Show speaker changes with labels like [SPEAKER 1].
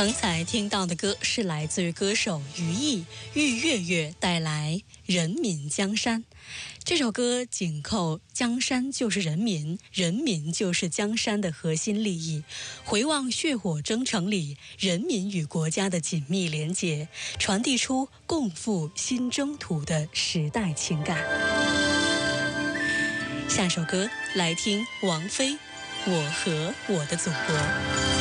[SPEAKER 1] 刚才听到的歌是来自于歌手于毅、玉月月带来《人民江山》。这首歌紧扣江山就是人民，人民就是江山的核心利益，回望血火征程里人民与国家的紧密连结，传递出共赴新征途的时代情感。下首歌来听王菲《我和我的祖国》。